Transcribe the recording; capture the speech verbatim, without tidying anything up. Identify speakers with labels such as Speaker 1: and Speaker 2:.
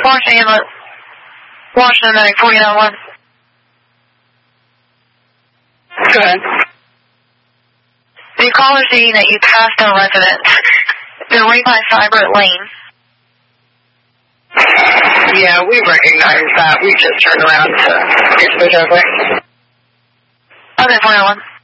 Speaker 1: Washington Inlet. Washington nine four nine one.
Speaker 2: Go ahead.
Speaker 1: The caller saying that you passed a residence. They're right by Cyber Lane.
Speaker 2: Yeah, we recognize that. We just turned around to get switch over.
Speaker 1: Okay, four nine one.